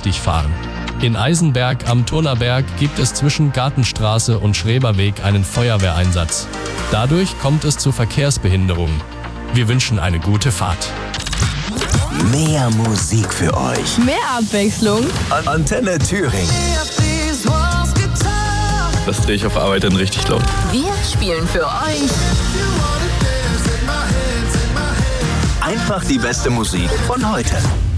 vorsichtig fahren. In Eisenberg am Turnerberg gibt es zwischen Gartenstraße und Schreberweg einen Feuerwehreinsatz. Dadurch kommt es zu Verkehrsbehinderungen. Wir wünschen eine gute Fahrt. Mehr Musik für euch. Mehr Abwechslung. Antenne Thüringen. Das drehe ich auf Arbeit dann richtig laut. Wir spielen für euch Einfach die beste Musik von heute.